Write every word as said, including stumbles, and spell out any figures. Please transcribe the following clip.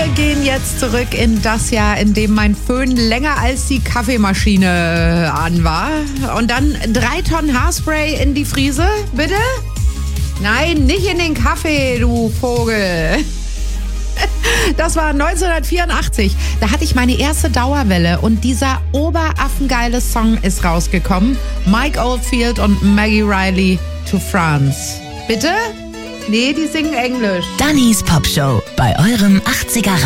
Wir gehen jetzt zurück in das Jahr, in dem mein Föhn länger als die Kaffeemaschine an war. Und dann drei Tonnen Haarspray in die Friese, bitte? Nein, nicht in den Kaffee, du Vogel. Das war neunzehnhundertvierundachtzig. Da hatte ich meine erste Dauerwelle und dieser oberaffengeile Song ist rausgekommen. Mike Oldfield und Maggie Riley, To France. Bitte? Nee, die singen Englisch. Dannys Popshow bei eurem achtziger